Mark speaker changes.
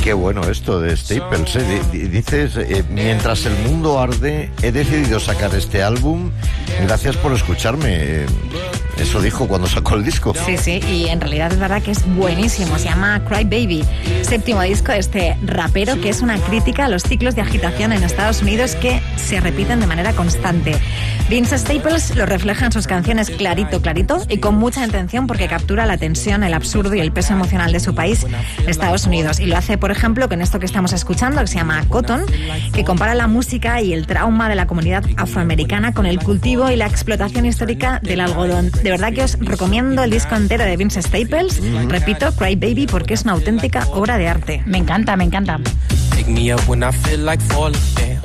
Speaker 1: qué bueno esto de Staples, ¿eh? Dices, mientras el mundo arde, he decidido sacar este álbum. Gracias por escucharme. Eso dijo cuando sacó el disco.
Speaker 2: Sí, sí, y en realidad es verdad que es buenísimo. Se llama Cry Baby, séptimo disco de este rapero, que es una crítica a los ciclos de agitación en Estados Unidos que se repiten de manera constante. Vince Staples lo refleja en sus canciones clarito, clarito y con mucha intención, porque captura la tensión, el absurdo y el peso emocional de su país, Estados Unidos. Y lo hace, por ejemplo, con esto que estamos escuchando, que se llama Cotton, que compara la música y el trauma de la comunidad afroamericana con el cultivo y la explotación histórica del algodón. De verdad que os recomiendo el disco entero de Vince Staples. Repito, Cry Baby, porque es una auténtica obra de arte.
Speaker 3: Me encanta, me encanta.
Speaker 4: Pick me up when I feel like falling down.